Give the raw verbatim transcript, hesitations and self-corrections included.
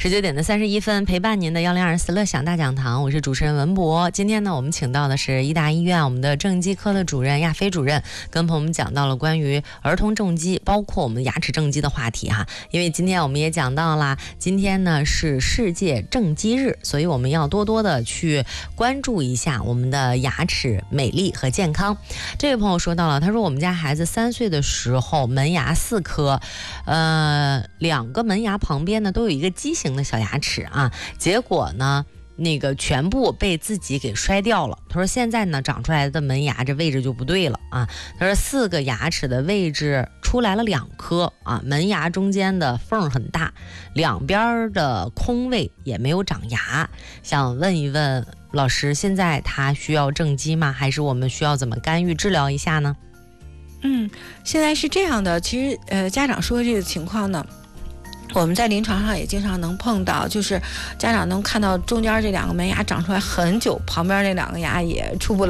十九点的三十一分，陪伴您的幺零二四乐享大讲堂，我是主持人文博。今天呢，我们请到的是医大医院我们的正畸科的主任亚飞主任，跟朋友们讲到了关于儿童正畸，包括我们牙齿正畸的话题哈。因为今天我们也讲到了，今天呢是世界正畸日，所以我们要多多的去关注一下我们的牙齿美丽和健康。这位朋友说到了，他说我们家孩子三岁的时候门牙四颗，呃，两个门牙旁边呢都有一个畸形的小牙齿啊，结果呢那个全部被自己给摔掉了。他说现在呢长出来的门牙这位置就不对了啊。他说四个牙齿的位置出来了两颗啊，门牙中间的缝很大，两边的空位也没有长牙。想问一问老师，现在他需要正畸吗？还是我们需要怎么干预治疗一下呢？ 嗯，现在是这样的，其实呃家长说的这个情况呢，我们在临床上也经常能碰到，就是家长能看到中间这两个门牙长出来很久，旁边那两个牙也出不来。